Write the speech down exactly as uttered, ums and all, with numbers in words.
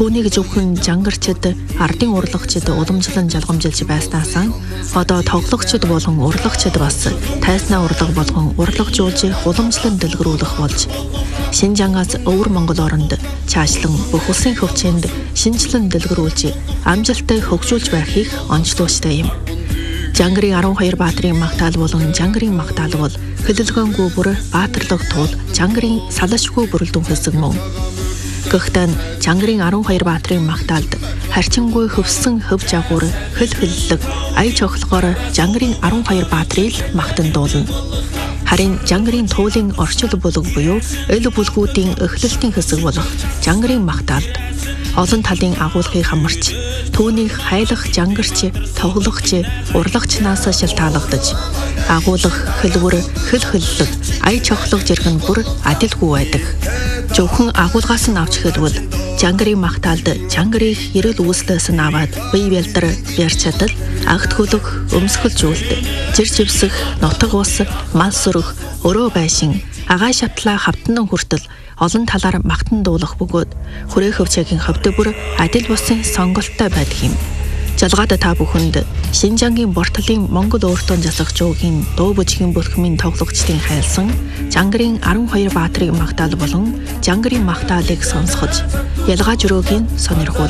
түүнийг зөвхөн жангарчид, ардын урлагчид уламжлан жалгамжилж байснаасаа одоо тоглогчид болон урлагчид бас тайснаа урлаг болгон урлагжуулж уламжлан дэлгэрүүлэх болж Шинжаангаас өвөр Монгол оронд цаашлан бүх улсын хөвчөнд шинжилэн дэлгэрүүлж амжилттай хөгжүүлж байхыг онцлуулжтэй юм. Жангарын арван хоёр баатрын магтаал болон Жангарын магтаал бол хөлөлгөөнгүй бүр баатарлаг туул Жангарын салашгүй бүрэлдэхүүн хэсэг мөн. Гэхдээ Жангарын арван хоёр баатрын магтаалд харьцангуй хөвсөн хөв жагуур хөл хөллөг ая чохлогоор Жангарын арван хоёр баатрыг магтан дуулна. Харин Жангарын туулын орчил бүлэг буюу өл бүлгүүдийн эхлэлтийн хэсэг болох Жангарын магтаалд олон талын агуулгыг хамарч түүнийг хайлах жангарч, тоглогч, урлагчнаас шалтгаалгадаж агуулах хөлвөр хөл хөллөг ая чохлог жиргэн бүр адилгүй байдаг. Зөвхөн агуулгаас нь авч хэлбэл Жангарын магтаалд Жангарыг эрэл үүслээс нь аваад бие бэлдэр бярч чадал агт хөлөг өмсгөл зүйлд жир живсэх нутаг ус мал сүрэх өрөө байшин агаай шатлаа хавтан хүртэл олон талаар магтан дуулах бөгөөд хүрээ хөвчгийн хавд бүр адил бусын сонголттой байдаг юм. Жалгаад та бүхэнд Шинжаангийн Бортолын Монгол өөртөө засах жуугийн дуу бүжгийн бүлхмийн тоглогчдын хайлсан Жангарын арван хоёр баатрын магтаал болон Жангарын магтаалыг сонсгож ялгаа жөрөөгийн сонирхуул.